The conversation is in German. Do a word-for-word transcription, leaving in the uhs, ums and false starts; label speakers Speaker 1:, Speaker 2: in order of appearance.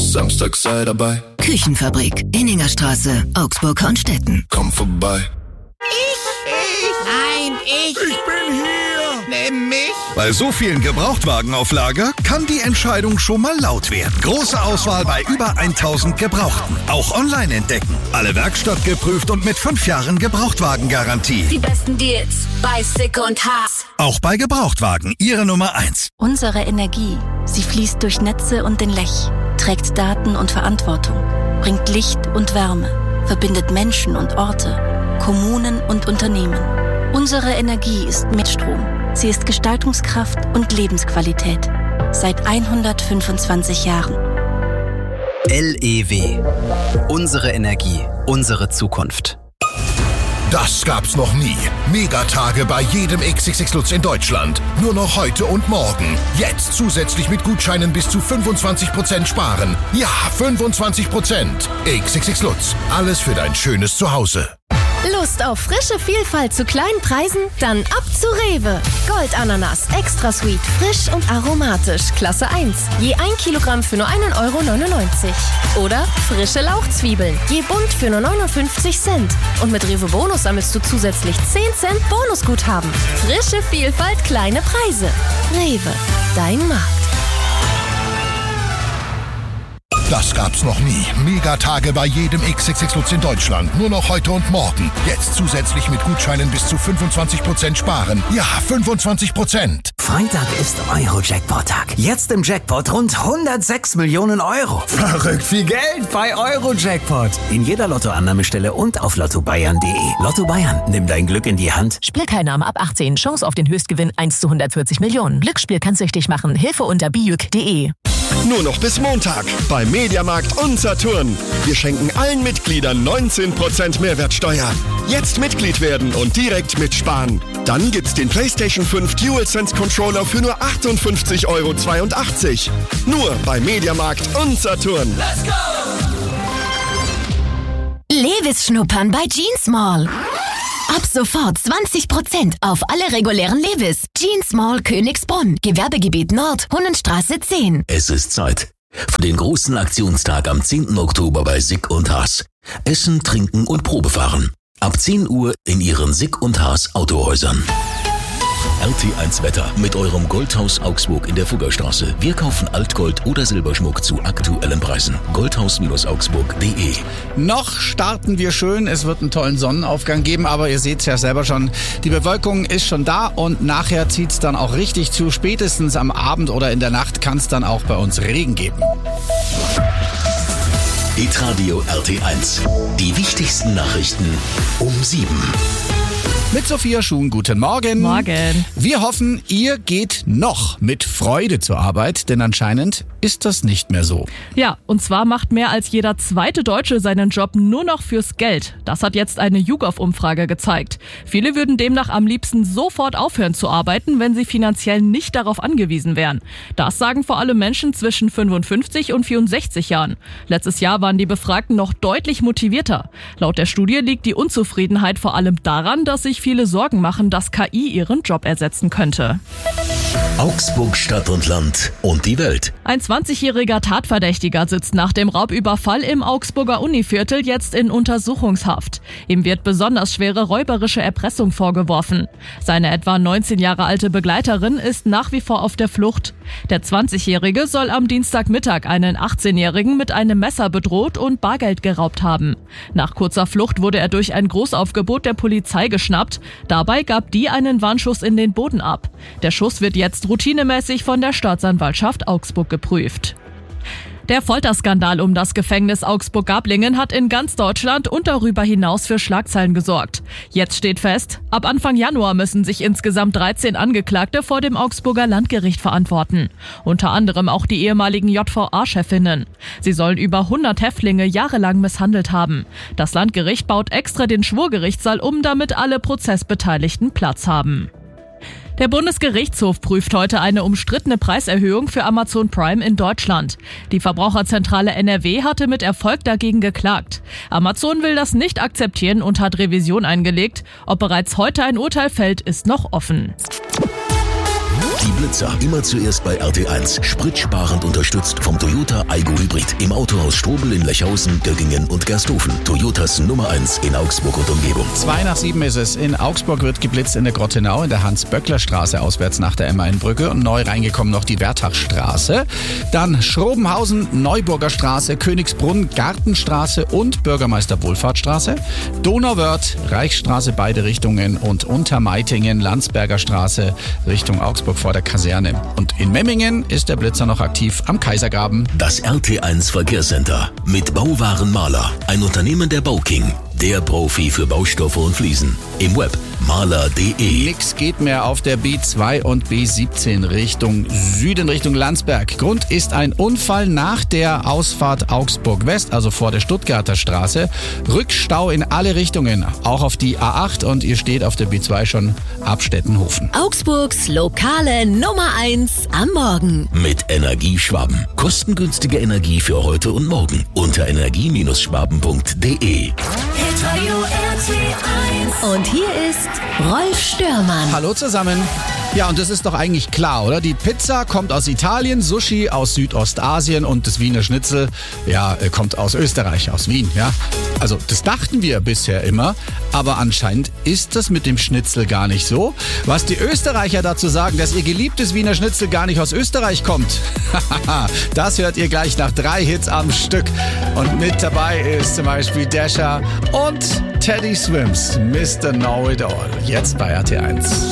Speaker 1: Samstag sei dabei.
Speaker 2: Küchenfabrik, Inningerstraße, Augsburg-Hornstetten.
Speaker 1: Komm vorbei.
Speaker 3: Ich, ich, nein, ich.
Speaker 4: Ich bin hier.
Speaker 3: Nimm mich.
Speaker 4: Bei so vielen Gebrauchtwagen auf Lager kann die Entscheidung schon mal laut werden. Große Auswahl bei über tausend Gebrauchten. Auch online entdecken. Alle Werkstatt geprüft und mit fünf Jahren Gebrauchtwagengarantie.
Speaker 5: Die besten Deals bei Sick und Haas.
Speaker 4: Auch bei Gebrauchtwagen Ihre Nummer eins.
Speaker 6: Unsere Energie, sie fließt durch Netze und den Lech, trägt Daten und Verantwortung, bringt Licht und Wärme, verbindet Menschen und Orte, Kommunen und Unternehmen. Unsere Energie ist Mitstrom. Sie ist Gestaltungskraft und Lebensqualität. Seit hundertfünfundzwanzig Jahren.
Speaker 7: L E W. Unsere Energie, unsere Zukunft.
Speaker 8: Das gab's noch nie. Megatage bei jedem X X X Lutz in Deutschland. Nur noch heute und morgen. Jetzt zusätzlich mit Gutscheinen bis zu fünfundzwanzig Prozent sparen. Ja, fünfundzwanzig Prozent. X X X Lutz. Alles für dein schönes Zuhause.
Speaker 9: Lust auf frische Vielfalt zu kleinen Preisen? Dann ab zu Rewe. Goldananas, extra sweet, frisch und aromatisch, Klasse eins. Je ein Kilogramm für nur einen Euro neunundneunzig. Oder frische Lauchzwiebeln, je bunt für nur neunundfünfzig Cent. Und mit Rewe Bonus sammelst du zusätzlich zehn Cent Bonusguthaben. Frische Vielfalt, kleine Preise. Rewe, dein Markt.
Speaker 8: Das gab's noch nie. Megatage bei jedem X X X Lutz in Deutschland. Nur noch heute und morgen. Jetzt zusätzlich mit Gutscheinen bis zu fünfundzwanzig Prozent sparen. Ja, fünfundzwanzig Prozent.
Speaker 10: Freitag ist Euro-Jackpot-Tag. Jetzt im Jackpot rund hundertsechs Millionen Euro. Verrückt viel Geld bei Euro-Jackpot. In jeder Lottoannahmestelle und auf lotto bayern punkt de. Lotto Bayern, nimm dein Glück in die Hand.
Speaker 11: Spielteilnahme ab achtzehn. Chance auf den Höchstgewinn eins zu hundertvierzig Millionen. Glücksspiel kann süchtig machen. Hilfe unter bijuk punkt de.
Speaker 12: Nur noch bis Montag bei Mediamarkt und Saturn. Wir schenken allen Mitgliedern neunzehn Prozent Mehrwertsteuer. Jetzt Mitglied werden und direkt mitsparen. Dann gibt's den PlayStation fünf DualSense Controller für nur achtundfünfzig Euro zweiundachtzig. Nur bei Mediamarkt und Saturn.
Speaker 2: Let's go! Levis schnuppern bei Jeans Mall. Ab sofort zwanzig Prozent auf alle regulären Levis. Jeans Mall Königsbrunn, Gewerbegebiet Nord, Hunnenstraße zehn.
Speaker 13: Es ist Zeit für den großen Aktionstag am zehnten Oktober bei Sick und Haas. Essen, Trinken und Probefahren. Ab zehn Uhr in Ihren Sick und Haas Autohäusern. R T eins Wetter mit eurem Goldhaus Augsburg in der Fuggerstraße. Wir kaufen Altgold oder Silberschmuck zu aktuellen Preisen. goldhaus augsburg punkt de.
Speaker 14: Noch starten wir schön. Es wird einen tollen Sonnenaufgang geben, aber ihr seht es ja selber schon. Die Bewölkung ist schon da und nachher zieht es dann auch richtig zu. Spätestens am Abend oder in der Nacht kann es dann auch bei uns Regen geben.
Speaker 13: Hitradio R T eins. Die wichtigsten Nachrichten um sieben.
Speaker 14: Mit Sophia Schuhn, guten Morgen.
Speaker 15: Morgen.
Speaker 14: Wir hoffen, ihr geht noch mit Freude zur Arbeit, denn anscheinend ist das nicht mehr so.
Speaker 15: Ja, und zwar macht mehr als jeder zweite Deutsche seinen Job nur noch fürs Geld. Das hat jetzt eine YouGov-Umfrage gezeigt. Viele würden demnach am liebsten sofort aufhören zu arbeiten, wenn sie finanziell nicht darauf angewiesen wären. Das sagen vor allem Menschen zwischen fünfundfünfzig und vierundsechzig Jahren. Letztes Jahr waren die Befragten noch deutlich motivierter. Laut der Studie liegt die Unzufriedenheit vor allem daran, dass sich viele Sorgen machen, dass K I ihren Job ersetzen könnte.
Speaker 13: Augsburg, Stadt und Land und die Welt.
Speaker 15: Ein zwanzigjähriger Tatverdächtiger sitzt nach dem Raubüberfall im Augsburger Univiertel jetzt in Untersuchungshaft. Ihm wird besonders schwere räuberische Erpressung vorgeworfen. Seine etwa neunzehn Jahre alte Begleiterin ist nach wie vor auf der Flucht. Der zwanzigjährige soll am Dienstagmittag einen achtzehnjährigen mit einem Messer bedroht und Bargeld geraubt haben. Nach kurzer Flucht wurde er durch ein Großaufgebot der Polizei geschnappt. Dabei gab die einen Warnschuss in den Boden ab. Der Schuss wird jetzt routinemäßig von der Staatsanwaltschaft Augsburg geprüft. Der Folterskandal um das Gefängnis Augsburg-Gablingen hat in ganz Deutschland und darüber hinaus für Schlagzeilen gesorgt. Jetzt steht fest, ab Anfang Januar müssen sich insgesamt dreizehn Angeklagte vor dem Augsburger Landgericht verantworten. Unter anderem auch die ehemaligen J V A-Chefinnen. Sie sollen über hundert Häftlinge jahrelang misshandelt haben. Das Landgericht baut extra den Schwurgerichtssaal um, damit alle Prozessbeteiligten Platz haben. Der Bundesgerichtshof prüft heute eine umstrittene Preiserhöhung für Amazon Prime in Deutschland. Die Verbraucherzentrale N R W hatte mit Erfolg dagegen geklagt. Amazon will das nicht akzeptieren und hat Revision eingelegt. Ob bereits heute ein Urteil fällt, ist noch offen.
Speaker 13: Die Blitzer, immer zuerst bei R T eins. Spritsparend unterstützt vom Toyota Aygo Hybrid. Im Autohaus Strobel in Lechhausen, Göggingen und Gersthofen. Toyotas Nummer eins in Augsburg und Umgebung.
Speaker 14: Zwei nach sieben ist es. In Augsburg wird geblitzt in der Grottenau, in der Hans-Böckler-Straße auswärts nach der M-Main-Brücke und neu reingekommen noch die Wertachstraße. Dann Schrobenhausen, Neuburger Straße, Königsbrunn, Gartenstraße und Bürgermeister-Wohlfahrtstraße. Donauwörth, Reichsstraße beide Richtungen und Untermeitingen, Landsberger Straße Richtung Augsburg vor der Kaserne. Und in Memmingen ist der Blitzer noch aktiv am Kaisergraben.
Speaker 13: Das R T eins Verkehrscenter mit Bauwaren Maler, ein Unternehmen der Bauking. Der Profi für Baustoffe und Fliesen. Im Web maler punkt de.
Speaker 14: Nix geht mehr auf der B zwei und B siebzehn Richtung Süden, Richtung Landsberg. Grund ist ein Unfall nach der Ausfahrt Augsburg West, also vor der Stuttgarter Straße. Rückstau in alle Richtungen, auch auf die A acht und ihr steht auf der B zwei schon ab Stettenhofen.
Speaker 2: Augsburgs lokale Nummer eins am Morgen.
Speaker 13: Mit Energieschwaben. Kostengünstige Energie für heute und morgen. Unter energie Schwaben punkt de.
Speaker 2: Und hier ist Rolf Störmann.
Speaker 14: Hallo zusammen. Ja, und das ist doch eigentlich klar, oder? Die Pizza kommt aus Italien, Sushi aus Südostasien und das Wiener Schnitzel, ja, kommt aus Österreich, aus Wien, ja. Also, das dachten wir bisher immer, aber anscheinend ist das mit dem Schnitzel gar nicht so. Was die Österreicher dazu sagen, dass ihr geliebtes Wiener Schnitzel gar nicht aus Österreich kommt, das hört ihr gleich nach drei Hits am Stück. Und mit dabei ist zum Beispiel Dasher und Teddy Swims, Mister Know It All, jetzt bei R T eins.